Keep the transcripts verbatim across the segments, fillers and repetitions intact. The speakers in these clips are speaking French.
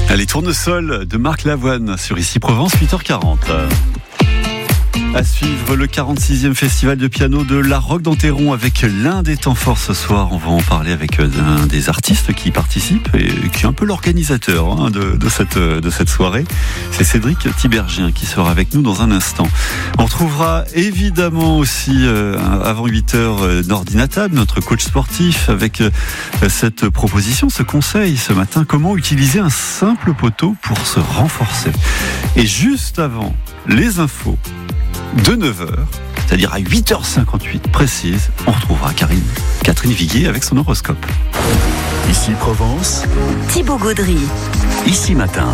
Les Tournesols de Marc Lavoine sur Ici Provence, huit heures quarante. À suivre le quarante-sixième festival de piano de La Roque d'Enterron avec l'un des temps forts ce soir. On va en parler avec l'un des artistes qui y participent et qui est un peu l'organisateur hein, de, de, cette, de cette soirée. C'est Cédric Tiberghien qui sera avec nous dans un instant. On retrouvera évidemment aussi euh, avant huit heures euh, Nordi Natab, notre coach sportif, avec euh, cette proposition, ce conseil ce matin, comment utiliser un simple poteau pour se renforcer. Et juste avant les infos de neuf heures, c'est-à-dire à huit heures cinquante-huit précise, on retrouvera Karine, Catherine Viguier avec son horoscope. Ici Provence, Thibaut Gaudry. Ici Matin.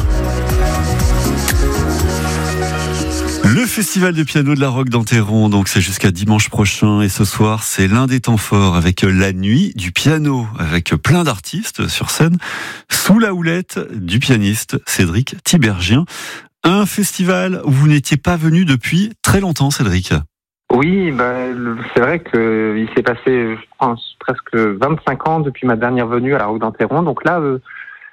Le festival de piano de La Roque d'Enterron, donc c'est jusqu'à dimanche prochain et ce soir c'est l'un des temps forts avec la nuit du piano, avec plein d'artistes sur scène, sous la houlette du pianiste Cédric Tiberghien. Un festival où vous n'étiez pas venu depuis très longtemps, Cédric. Oui, ben, c'est vrai qu'il s'est passé, je pense, presque vingt-cinq ans depuis ma dernière venue à La Roque d'Enterron. Donc là, euh,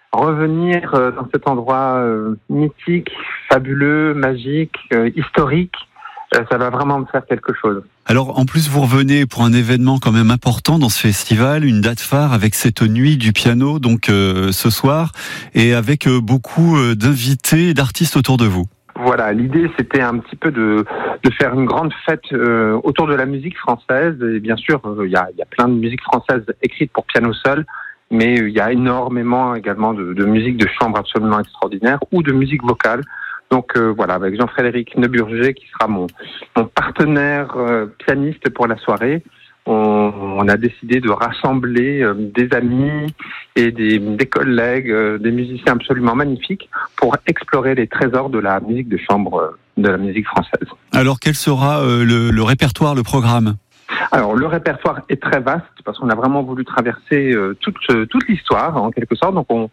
revenir euh, dans cet endroit euh, mythique, fabuleux, magique, euh, historique, euh, ça va vraiment me faire quelque chose. Alors, en plus, vous revenez pour un événement quand même important dans ce festival, une date phare avec cette nuit du piano, donc euh, ce soir, et avec euh, beaucoup euh, d'invités et d'artistes autour de vous. Voilà, l'idée c'était un petit peu de, de faire une grande fête euh, autour de la musique française. Et bien sûr, il euh, y, a, y a plein de musique française écrite pour piano seul, mais il euh, y a énormément également de, de musique de chambre absolument extraordinaire ou de musique vocale. Donc euh, voilà, avec Jean-Frédéric Neuburger qui sera mon, mon partenaire euh, pianiste pour la soirée, on, on a décidé de rassembler euh, des amis et des, des collègues, euh, des musiciens absolument magnifiques pour explorer les trésors de la musique de chambre, euh, de la musique française. Alors quel sera euh, le, le répertoire, le programme ? Alors le répertoire est très vaste parce qu'on a vraiment voulu traverser euh, toute, euh, toute l'histoire en quelque sorte, donc on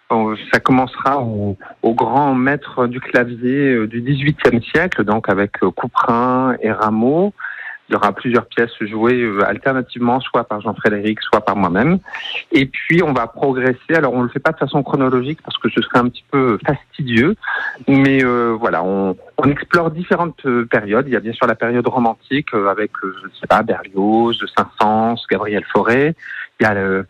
Ça commencera au, au grand maître du clavier du dix-huitième siècle, donc avec Couperin et Rameau. Il y aura plusieurs pièces jouées alternativement, soit par Jean-Frédéric, soit par moi-même. Et puis, on va progresser. Alors, on ne le fait pas de façon chronologique parce que ce serait un petit peu fastidieux. Mais euh, voilà, on, on explore différentes périodes. Il y a bien sûr la période romantique avec, je ne sais pas, Berlioz, Saint-Saëns, Gabriel Fauré. Il y a le...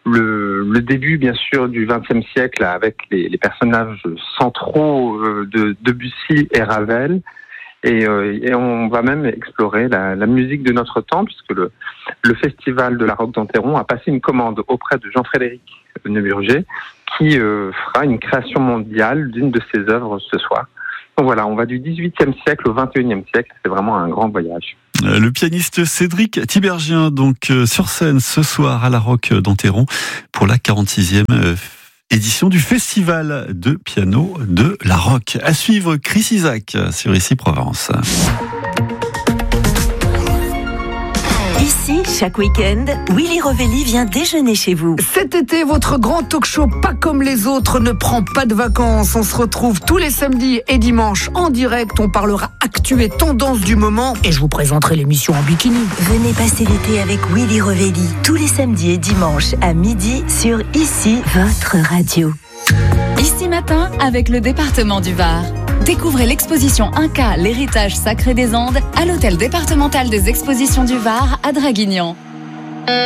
Le, le début, bien sûr, du vingtième siècle avec les, les personnages centraux de Debussy et Ravel. Et, euh, et on va même explorer la, la musique de notre temps, puisque le, le festival de La Roque d'Enterron a passé une commande auprès de Jean-Frédéric Neuburger, qui euh, fera une création mondiale d'une de ses œuvres ce soir. Donc voilà, on va du dix-huitième siècle au vingt et unième siècle, c'est vraiment un grand voyage. Le pianiste Cédric Tiberghien, donc euh, sur scène ce soir à La Roque d'Enterron pour la quarante-sixième euh, édition du festival de piano de La Roque. À suivre Chris Isaak sur Ici Provence. Ici, chaque week-end, Willy Rovelli vient déjeuner chez vous. Cet été, votre grand talk show pas comme les autres ne prend pas de vacances. On se retrouve tous les samedis et dimanches en direct. On parlera actu et tendance du moment et je vous présenterai l'émission en bikini. Venez passer l'été avec Willy Rovelli tous les samedis et dimanches à midi sur Ici, votre radio. Ici Matin avec le département du Var. Découvrez l'exposition Inca, l'héritage sacré des Andes à l'hôtel départemental des expositions du Var à Draguignan.